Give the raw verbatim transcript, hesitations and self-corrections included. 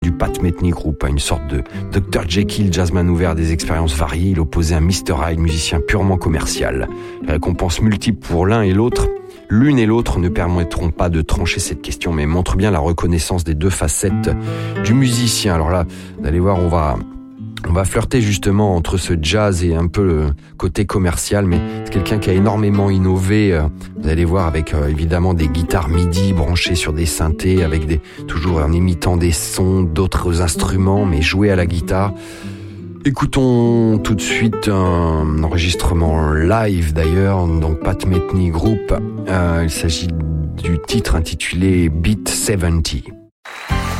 du Pat Metheny Group, une sorte de docteur Jekyll, jazzman ouvert à des expériences variées. Il opposait un mister Hyde, musicien purement commercial. Les récompenses multiples pour l'un et l'autre, l'une et l'autre ne permettront pas de trancher cette question, mais montrent bien la reconnaissance des deux facettes du musicien. Alors là, vous allez voir, on va... On va flirter justement entre ce jazz et un peu le côté commercial, mais c'est quelqu'un qui a énormément innové. Vous allez voir avec euh, évidemment des guitares midi branchées sur des synthés, avec des toujours en imitant des sons d'autres instruments, mais joués à la guitare. Écoutons tout de suite un enregistrement live d'ailleurs, donc Pat Metheny Group. Euh, il s'agit du titre intitulé Beat soixante.